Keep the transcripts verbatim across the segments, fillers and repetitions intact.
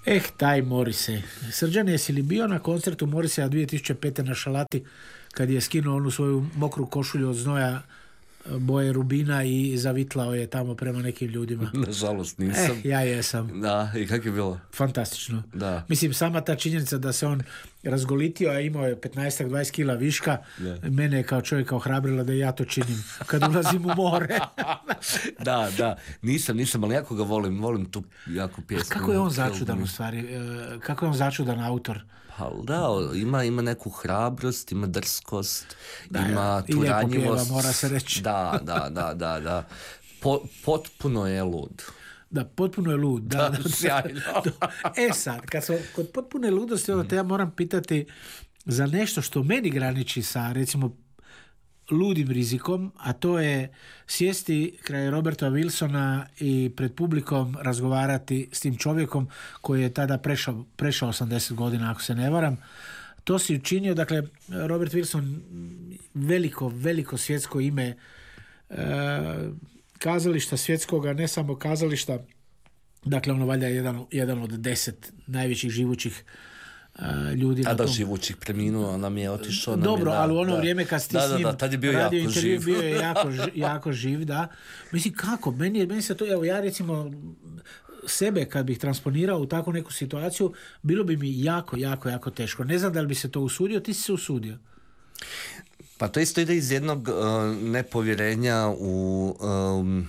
Eh, taj Morise. Srđan, jesi li bio na koncertu Morisea dvije tisuće pete na Šalati kad je skinuo onu svoju mokru košulju od znoja boje rubina i zavitlao je tamo prema nekim ljudima? Nažalost nisam. Eh, ja jesam. Da, i kako je bilo? Fantastično. Da. Mislim, sama ta činjenica da se on razgolitio, a imao je petnaest do dvadeset kila viška, Da. mene je kao čovjeka ohrabrila da ja to činim kad ulazim u more. Da, da, nisam, nisam, ali jako ga volim, volim tu jako pjesmu. A kako je on začudan u stvari? E, Kako je on začudan autor? Pa da, ima, ima neku hrabrost, ima drskost, Da, ima i tu lijepo ranjivost. pjeva, mora se reći. Da, da, da, da, da. Po, potpuno je lud. Da, potpuno je lud. Da, Da, da, da. sjajno. E sad, kad smo kod potpune ludosti, onda te ja moram pitati za nešto što meni graniči sa, recimo, ludim rizikom, a to je sjesti kraj Roberta Wilsona i pred publikom razgovarati s tim čovjekom koji je tada prešao, prešao osamdeset godina, ako se ne varam. To si učinio, dakle, Robert Wilson, veliko, veliko svjetsko ime e, kazališta svjetskoga, ne samo kazališta, dakle, ono valjda je jedan, jedan od deset najvećih živućih uh, ljudi. A na da, tom. živućih preminuo, nam je otišao. nam Dobro, je, da, ali u ono da. vrijeme kad si ti da, s da, njim da, tad je bio radio jako intervju, živ. bio je jako, ži- jako živ, da. Mislim, kako? Meni, je, meni se to, evo ja recimo sebe kad bih transponirao u takvu neku situaciju, bilo bi mi jako, jako, jako teško. Ne znam da li bi se to usudio, ti si se usudio. Pa to isto ide iz jednog uh, nepovjerenja u... Um,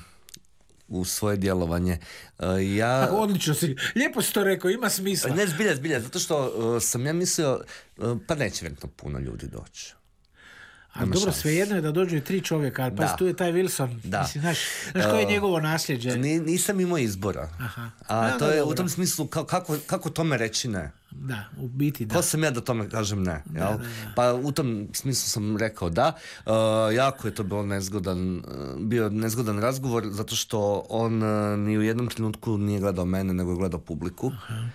u svoje djelovanje. Uh, ja... Tako, odlično si, lijepo si to rekao, ima smisla. Ne, zbilja, zbilja, zato što uh, sam ja mislio, uh, pa neće vjerojatno puno ljudi doći. Ali Nema dobro, šanse. svejedno je da dođu i tri čovjeka, ali pa Da. tu je taj Wilson. Da. Mislim, znaš, znaš koje je Uh, njegovo nasljeđe? Ni, nisam imao izbora. Aha. A Da, to da, je dobro. u tom smislu, ka, kako, kako tome reći ne? Da, u biti da. Ko sam ja da tome kažem ne? Jel? da, da. Pa u tom smislu sam rekao da. Uh, jako je to bilo nezgodan, uh, bio nezgodan razgovor zato što on uh, ni u jednom trenutku nije gledao mene, nego je gledao publiku. Aha.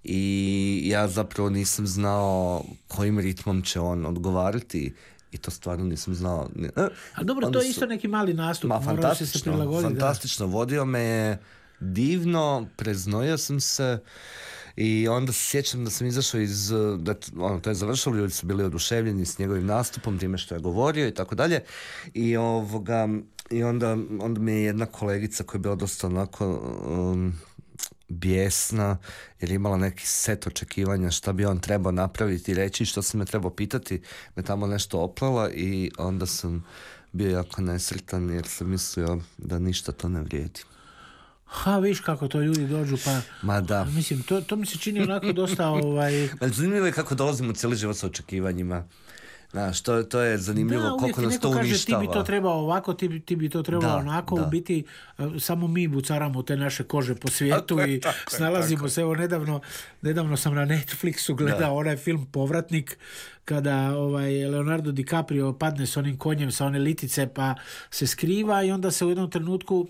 I ja zapravo nisam znao kojim ritmom će on odgovarati. I to stvarno nisam znao. E, Ali dobro, onda to je su- isto neki mali nastup, Ma, morao si se fantastično, prilagoditi. fantastično. Vodio me je divno, preznojio sam se i onda se sjećam da sam izašao iz, da, ono, to je završilo, ljudi su bili oduševljeni s njegovim nastupom, time što je govorio i tako dalje. I ovoga, i onda, onda mi je jedna kolegica koja je bila dosta onako um, bijesna, jer je imala neki set očekivanja šta bi on trebao napraviti i reći, što sam me trebao pitati, me tamo nešto oplela i onda sam bio jako nesretan jer sam mislio da ništa to ne vrijedi. Ha, viš kako to ljudi dođu, pa... Ma da. Mislim, to, to mi se čini onako dosta, ovaj... Ali zanimljivo je kako dolazimo cijeli život sa očekivanjima. Znaš, to, to je zanimljivo Da, uvijek koliko ti nas neko to kaže uništava. ti bi to trebao ovako, ti bi, ti bi to trebao Da, onako, da. u biti e, samo mi bucaramo te naše kože po svijetu Tako je, i tako je, snalazimo tako je. se. Evo, nedavno, nedavno sam na Netflixu gledao Da. onaj film Povratnik, kada ovaj Leonardo DiCaprio padne s onim konjem sa one litice pa se skriva i onda se u jednom trenutku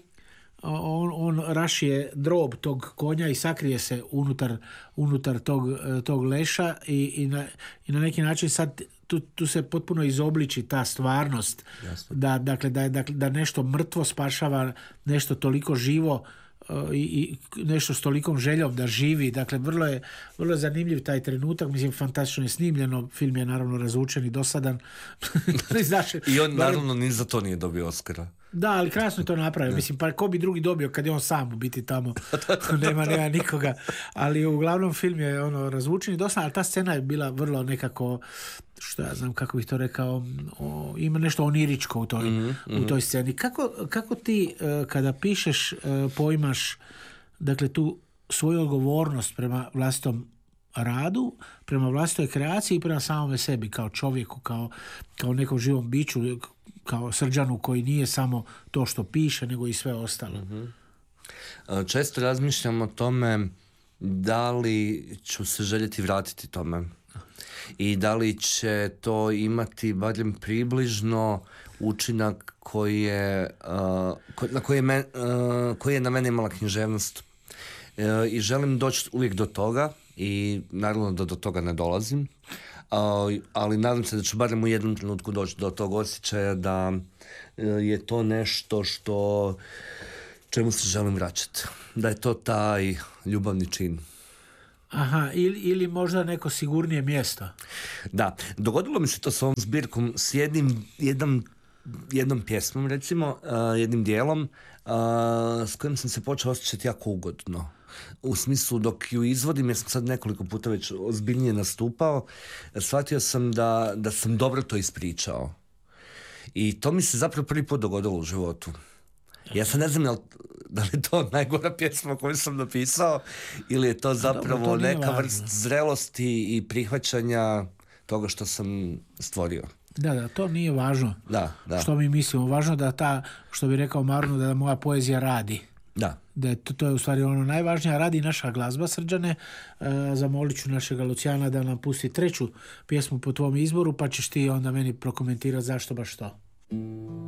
on, on rašije drob tog konja i sakrije se unutar, unutar tog, tog leša i, i, na, i na neki način sad tu, tu se potpuno izobliči ta stvarnost. Jasno. Da, dakle, da, dakle, da nešto mrtvo spašava nešto toliko živo uh, i, i nešto s tolikom željom da živi. Dakle, vrlo je, vrlo je zanimljiv taj trenutak. Mislim, fantastično je snimljeno. Film je naravno razvučen i dosadan. Znaš, I on barem- naravno ni za to nije dobio Oscara. Da, ali krasno je to napravio. Mislim, pa ko bi drugi dobio kad je on sam u biti tamo. nema, nema nikoga. Ali uglavnom film je ono razvučen i dosta, ali ta scena je bila vrlo nekako, što ja znam kako bih to rekao, o, ima nešto oniričko u toj, mm-hmm. u toj sceni. Kako, kako ti uh, kada pišeš uh, poimaš dakle tu svoju odgovornost prema vlastitom radu, prema vlastitoj kreaciji i prema samome sebi kao čovjeku, kao, kao nekom živom biću, kao Srđanu koji nije samo to što piše, nego i sve ostalo. Mm-hmm. Često razmišljam o tome da li ću se željeti vratiti tome i da li će to imati barem približno učinak koji je, uh, koji, na koji, je men, uh, koji je na mene imala književnost. Uh, I želim doći uvijek do toga i naravno da do toga ne dolazim, uh, ali nadam se da ću barem u jednom trenutku doći do tog osjećaja da uh, je to nešto što čemu se želim vraćati. Da je to taj ljubavni čin. Aha, ili, ili možda neko sigurnije mjesto. Da, dogodilo mi se to s ovom zbirkom, s jednim, jednom, jednom pjesmom, recimo, uh, jednim dijelom, uh, s kojim sam se počeo osjećati jako ugodno. U smislu, dok ju izvodim, jer sam sad nekoliko puta već ozbiljnije nastupao, shvatio sam da, da sam dobro to ispričao. I to mi se zapravo prvi put dogodilo u životu. Ja sad ne znam jel, da li je to najgora pjesma koju sam napisao ili je to zapravo dobro, to neka vrst zrelosti i prihvaćanja toga što sam stvorio. Da, da, to nije važno. Da, da. Što mi mislimo. Važno da ta, što bi rekao Marno, da moja poezija radi. Da. Da je to, to je u stvari ono najvažnije. Radi naša glazba, Srđane. E, zamolit ću našega Lucijana da nam pusti treću pjesmu po tvom izboru, pa ćeš ti onda meni prokomentirati zašto baš to.